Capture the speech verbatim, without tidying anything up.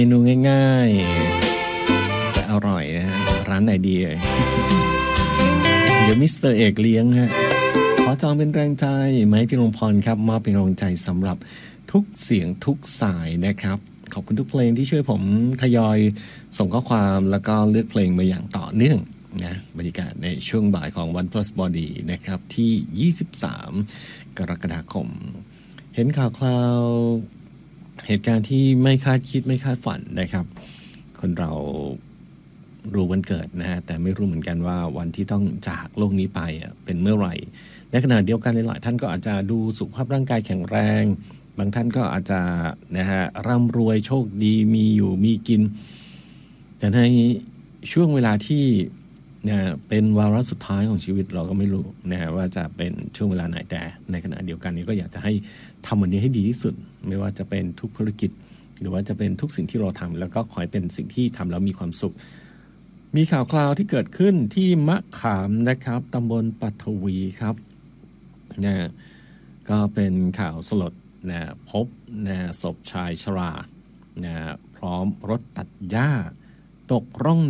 เมนูง่ายๆแต่อร่อยนะฮะร้านไหนดีเอ่ย เดี๋ยวมิสเตอร์เอกเลี้ยงฮะขอจองเป็นแรงใจไหมพี่ลงพรครับมอบเป็นกำลังใจสำหรับทุกเสียงทุกสายนะครับขอบคุณทุกเพลงที่ช่วยผมทยอยส่งข้อความแล้วก็เลือกเพลงมาอย่างต่อเนื่องนะบรรยากาศในช่วงบ่ายของ One Plus Body นะครับที่ยี่สิบสามกรกฎาคมเห็นข่าวคราวเหตุการณ์ที่ไม่คาดคิดไม่คาดฝันนะครับคนเรารู้วันเกิดนะฮะแต่ไม่รู้เหมือนกันว่าวันที่ต้องจากโลกนี้ไปเป็นเมื่อไหร่ในขณะเดียวกันหลายท่านก็อาจจะดูสุขภาพร่างกายแข็งแรงบางท่านก็อาจจะนะฮะร่ำรวยโชคดีมีอยู่มีกินแต่ในช่วงเวลาที่นะเป็นวาระสุดท้ายของชีวิตเราก็ไม่รู้นะฮะว่าจะเป็นช่วงเวลาไหนแต่ในขณะเดียวกันนี้ก็อยากจะให้ทำวันนี้ให้ดีที่สุดไม่ว่าจะเป็นทุกธุรกิจหรือว่าจะเป็นทุกสิ่งที่เราทำแล้วก็ขอให้เป็นสิ่งที่ทำแล้วมีความสุขมีข่าวคราวที่เกิดขึ้นที่มะขามนะครับตำบลปัทวีครับนะก็เป็นข่าวสลดนะพบนะศพชายชรานะพร้อมรถตัดหญ้าตกร่อง